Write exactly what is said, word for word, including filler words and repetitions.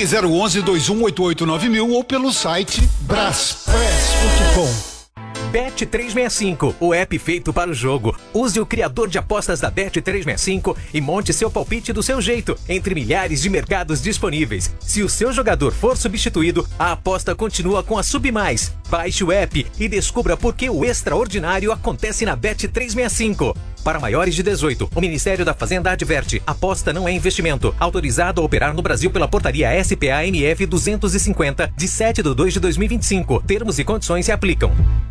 zero um um, dois um oito oito nove mil ou pelo site braspress ponto com. Bet trezentos e sessenta e cinco, o app feito para o jogo. Use o criador de apostas da Bet trezentos e sessenta e cinco e monte seu palpite do seu jeito, entre milhares de mercados disponíveis. Se o seu jogador for substituído, a aposta continua com a Submais. Baixe o app e descubra por que o extraordinário acontece na Bet trezentos e sessenta e cinco. Para maiores de dezoito, o Ministério da Fazenda adverte: aposta não é investimento. Autorizado a operar no Brasil pela portaria S P A M F duzentos e cinquenta, de sete de dois de dois mil e vinte e cinco. Termos e condições se aplicam.